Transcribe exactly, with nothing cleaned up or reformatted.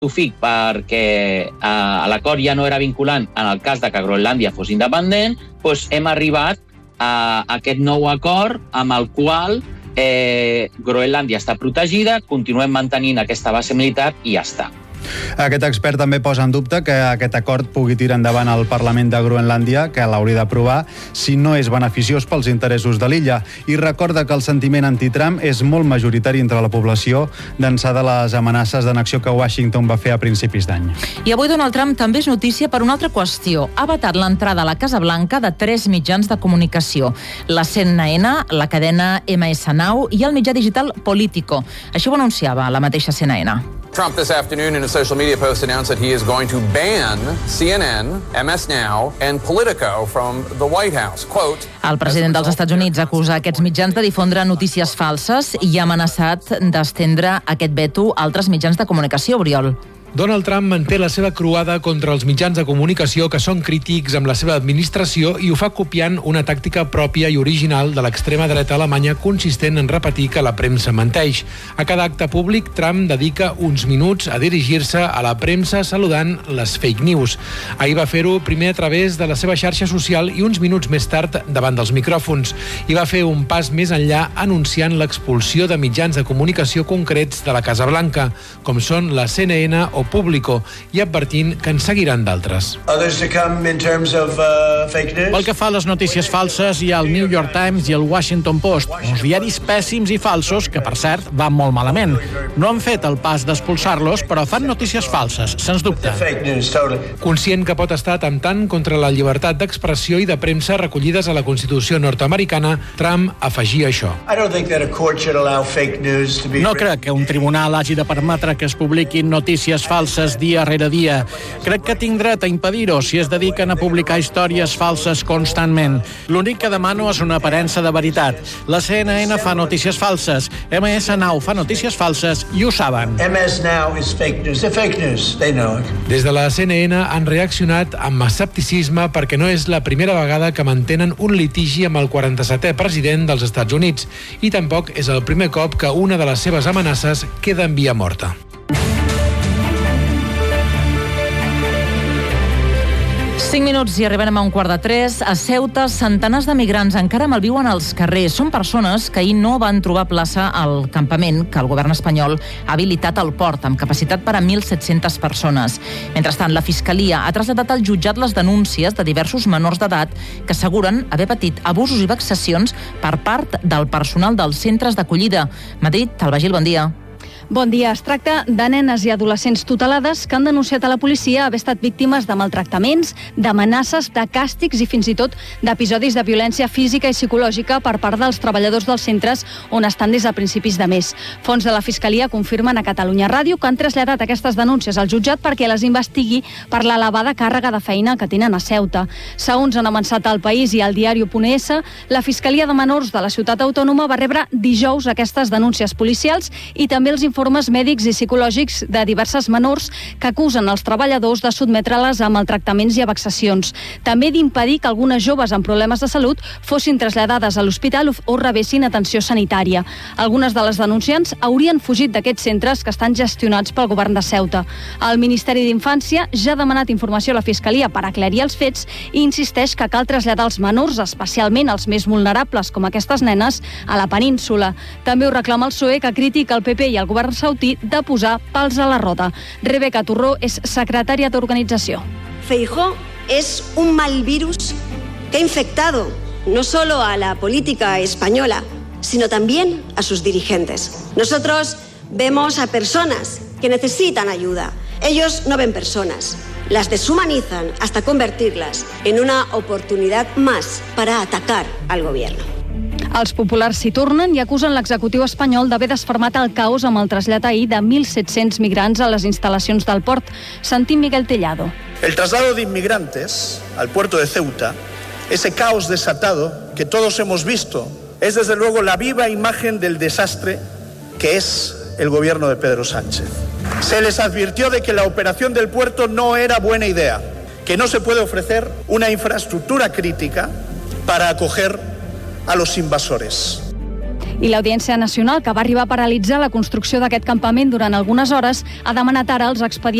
fic perquè eh, l'acord ja no era vinculant en el cas de que Groenlàndia fos independent, doncs hem arribat a aquest nou acord amb el qual eh, Groenlàndia està protegida, continuem mantenint aquesta base militar i ja està. Aquest expert també posa en dubte que aquest acord pugui tirar endavant al Parlament de Groenlàndia, que l'hauria d'aprovar si no és beneficiós pels interessos de l'illa, i recorda que el sentiment anti-Trump és molt majoritari entre la població d'ençà de les amenaces d'annexió que Washington va fer a principis d'any. I avui Donald Trump també és notícia per una altra qüestió. Ha vetat l'entrada a la Casa Blanca de tres mitjans de comunicació: la C N N, la cadena M S Now i el mitjà digital Politico. Això ho anunciava la mateixa C N N. Trump this afternoon in a social media post announced that he is going to ban C N N, M S Now and Politico from the White House. Quote, el president dels Estats Units acusa aquests mitjans de difondre notícies falses i ha amenaçat d'estendre aquest veto a altres mitjans de comunicació, Oriol. Donald Trump manté la seva croada contra els mitjans de comunicació que són crítics amb la seva administració i ho fa copiant una tàctica pròpia i original de l'extrema dreta alemanya consistent en repetir que la premsa menteix. A cada acte públic, Trump dedica uns minuts a dirigir-se a la premsa saludant les fake news. Ahir va fer-ho primer a través de la seva xarxa social i uns minuts més tard davant dels micròfons. I va fer un pas més enllà anunciant l'expulsió de mitjans de comunicació concrets de la Casa Blanca, com són la C N N o Público, i advertint que en seguiran d'altres. Pel que fa a les notícies falses, hi ha el New York Times i el Washington Post, uns diaris pèssims i falsos que, per cert, van molt malament. No han fet el pas d'expulsar-los, però fan notícies falses, sens dubte. Conscient que pot estar atemptant contra la llibertat d'expressió i de premsa recollides a la Constitució nord-americana, Trump afegia això. No crec que un tribunal hagi de permetre que es publiquin notícies falses dia rere dia. Crec que tinc dret a impedir-ho si es dediquen a publicar històries falses constantment. L'únic que demano és una aparença de veritat. La C N N fa notícies falses, M S Now fa notícies falses i ho saben. M S Now is fake news. They're fake news. They know it. Des de la C N N han reaccionat amb escepticisme perquè no és la primera vegada que mantenen un litigi amb el quaranta-setè president dels Estats Units i tampoc és el primer cop que una de les seves amenaces queda en via morta. Cinc minuts i arribem a un quart de tres. A Ceuta, centenars de migrants encara malviuen als carrers. Són persones que ahir no van trobar plaça al campament que el govern espanyol ha habilitat al port, amb capacitat per a mil set-centes persones. Mentrestant, la Fiscalia ha traslladat al jutjat les denúncies de diversos menors d'edat que asseguren haver patit abusos i vexacions per part del personal dels centres d'acollida. Madrid, Albagil, bon dia. Bon dia. Es tracta de nenes i adolescents tutelades que han denunciat a la policia haver estat víctimes de maltractaments, d'amenaces, de càstigs i fins i tot d'episodis de violència física i psicològica per part dels treballadors dels centres on estan des de principis de mes. Fons de la Fiscalia confirmen a Catalunya Ràdio que han traslladat aquestes denúncies al jutjat perquè les investigui per l'elevada càrrega de feina que tenen a Ceuta. Segons han avançat al País i al diari.es, la Fiscalia de Menors de la ciutat autònoma va rebre dijous aquestes denúncies policials i també els informes informes mèdics i psicològics de diverses menors que acusen els treballadors de sotmetre-les a maltractaments i a vexacions. També d'impedir que algunes joves amb problemes de salut fossin traslladades a l'hospital o rebessin atenció sanitària. Algunes de les denunciants haurien fugit d'aquests centres que estan gestionats pel govern de Ceuta. El Ministeri d'Infància ja ha demanat informació a la Fiscalia per aclarir els fets i insisteix que cal traslladar els menors, especialment els més vulnerables, com aquestes nenes, a la península. També ho reclama el P S O E, que critica el P P i el govern saudí de posar pals a la roda. Rebeca Turró és secretària d'organització. Feijóo es un mal virus que ha infectado no solo a la política española, sino también a sus dirigentes. Nosotros vemos a personas que necesitan ayuda. Ellos no ven personas, las deshumanizan hasta convertirlas en una oportunidad más para atacar al gobierno. Els populars s'hi tornen i acusen l'executiu espanyol d'haver desfermat el caos amb el trasllat ahir de mil set-cents migrants a les instal·lacions del port. Sentim Miguel Tellado. El traslado de inmigrantes al puerto de Ceuta, ese caos desatado que todos hemos visto, es desde luego la viva imagen del desastre que es el gobierno de Pedro Sánchez. Se les advirtió de que la operación del puerto no era buena idea, que no se puede ofrecer una infraestructura crítica para acoger a los invasores. I l'Audiència Nacional, que va arribar a paralitzar la construcció d'aquest campament durant algunes hores, ha demanat ara els expedients